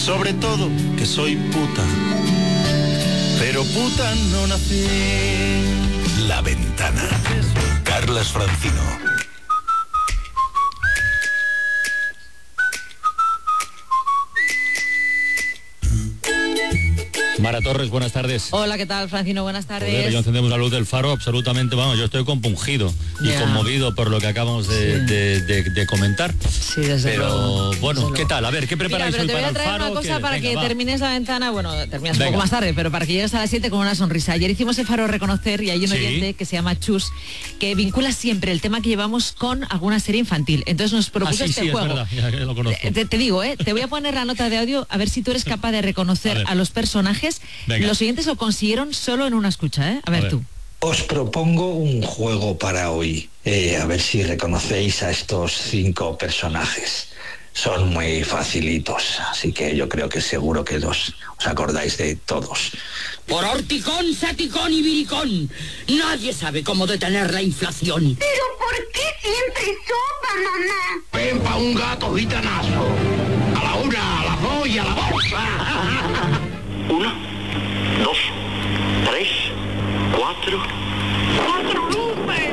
sobre todo que soy puta, pero puta no nací. La Ventana. Carlas Francino. Mara Torres, buenas tardes. Hola, ¿qué tal, Francino? Buenas tardes. Joder, yo encendemos la luz del faro absolutamente, vamos, yo estoy compungido y conmovido por lo que acabamos de comentar. Sí, desde pero luego. Bueno, ¿qué tal? A ver, ¿qué preparáis hoy para el faro? Te voy a traer una cosa para que termines la ventana, bueno, terminas un poco más tarde, pero para que llegues a las 7 con una sonrisa. Ayer hicimos el faro Reconocer y hay un oyente que se llama Chus, que vincula siempre el tema que llevamos con alguna serie infantil. Entonces nos propuso este juego. Es verdad, ya lo conozco. Te digo, te voy a poner la nota de audio a ver si tú eres capaz de reconocer a los personajes. Venga. Los oyentes lo consiguieron solo en una escucha, ¿eh? A ver tú. Os propongo un juego para hoy, a ver si reconocéis a estos 5 personajes. Son muy facilitos, así que yo creo que seguro que os acordáis de todos. Por horticón, saticón y viricón, nadie sabe cómo detener la inflación. ¿Pero por qué siempre sopa, mamá? Ven pa' un gato gitanazo. A la 1, a la 2 y a la bolsa. 1, 2, 3, 4. ¡4 luces!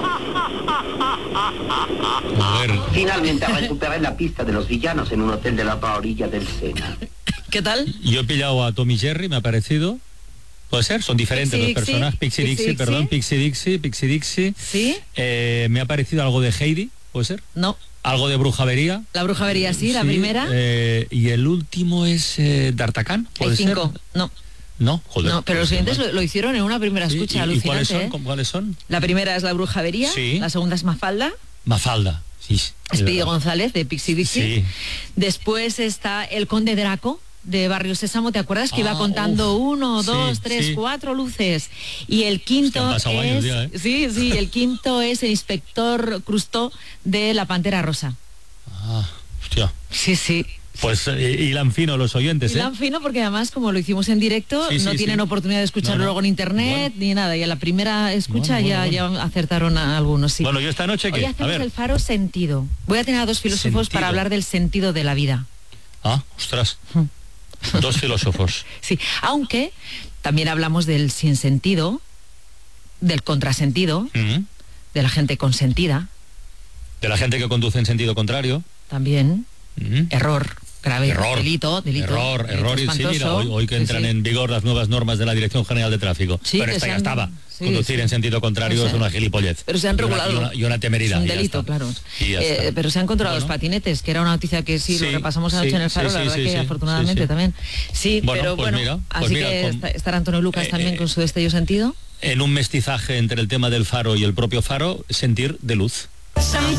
Finalmente recuperé la pista de los villanos en un hotel de la otra orilla del Sena. ¿Qué tal? Yo he pillado a Tom y Jerry, me ha parecido. ¿Puede ser? Son diferentes los personajes. Pixie Dixie. ¿Sí? Me ha parecido algo de Heidi, ¿puede ser? No. Algo de Brujavería. La Brujavería, sí, la primera. Y el último es D'Artagnan, ¿puede ser? 5, no. No, joder. No, pero los oyentes lo hicieron en una primera escucha, alucinante. ¿Y cuáles son? La primera es La Brujavería, la segunda es Mafalda. Mafalda, sí. Speedy González, de Pixie Dixie. Sí. Después está El Conde Draco, de Barrio Sésamo, ¿te acuerdas? Que iba contando 1, 2, 3, 4 luces. Y el quinto es... Sí, el quinto es el Inspector Crustó de La Pantera Rosa. Hostia. Sí. Pues hilan fino los oyentes, hilan fino porque además, como lo hicimos en directo, no tienen oportunidad de escucharlo luego en internet, ni nada. Y a la primera escucha ya acertaron a algunos, sí. Bueno, ¿yo esta noche qué? Hoy hacemos el faro sentido. Voy a tener a 2 filósofos para hablar del sentido de la vida. Ostras. 2 filósofos. Sí, aunque también hablamos del sinsentido, del contrasentido, de la gente consentida. De la gente que conduce en sentido contrario. También. Error. Grave, delito. Error, y sí, mira, hoy que entran en vigor las nuevas normas de la Dirección General de Tráfico. Pero esta ya estaba. Conducir en sentido contrario es una gilipollez. Pero se han regulado. Y una temeridad. Es un delito, claro. Pero se han controlado los patinetes, que era una noticia que lo repasamos anoche en el faro, la verdad que afortunadamente también. Sí, pero bueno, así que estará Antonio Lucas también con su destello sentido. En un mestizaje entre el tema del faro y el propio faro, sentir de luz.